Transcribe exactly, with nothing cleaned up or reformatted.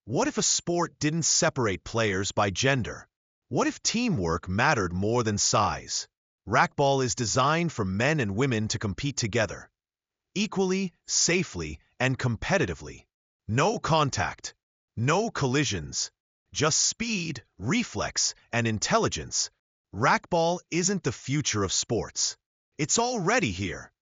What if a sport didn't separate players by gender? What if teamwork mattered more than size? Racquetball is designed for men and women to compete together, equally, safely, and competitively. No contact, no collisions, just speed, reflex, and intelligence. Racquetball isn't the future of sports. It's already here.